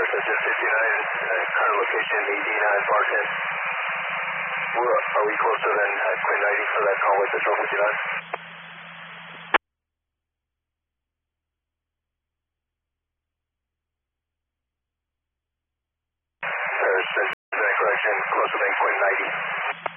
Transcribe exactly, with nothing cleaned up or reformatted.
Jet fifty-nine, uh, current location eighty-nine bar ten. We're, are we closer than uh, Quinn ninety for that call with Central fifty-nine? There's, there's that correction, closer than Quinn ninety.